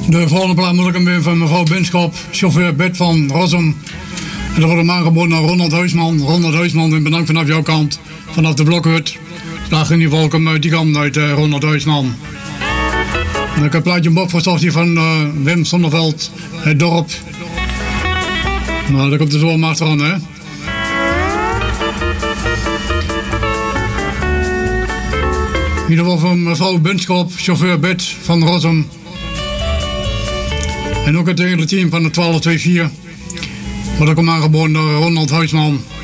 De volgende plaat moet ik hem weer van mevrouw Benschop, chauffeur Bert van Rossum. En dat wordt hem aangeboden naar Ronald Huisman. Ronald Huisman, en bedankt vanaf jouw kant, vanaf de Blokhut. Dag in ieder geval, kom uit die kant uit Ronald Huisman. En ik heb een plaatje Bob verzocht hier van Wim Zonneveld, het dorp. Nou, daar komt er zo maar achteraan, hè. In ieder geval van mevrouw Benschop, chauffeur Bert van Rossum. En ook het hele team van de 1224. Wordt ook aangeboden door Ronald Huisman.